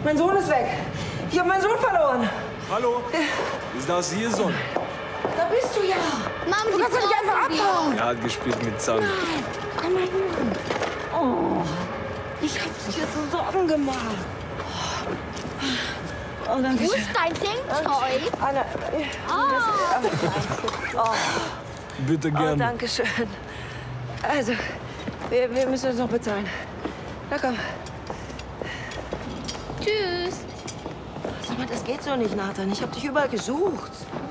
Mein Sohn ist weg. Ich habe meinen Sohn verloren. Hallo? Ist das Ihr Sohn? Da bist du ja. Mom, Du kannst doch nicht einfach abhauen. Er hat gespielt mit Sand. Komm mal hier. Oh, ich habe dir so Sorgen gemacht. Oh, danke Wo schön. ist dein Denkzeug? Anna, Bitte oh, gerne. danke schön. Also, wir müssen uns noch bezahlen. Na komm. Tschüss. Sag mal, das geht so nicht, Nathan. Ich habe dich überall gesucht.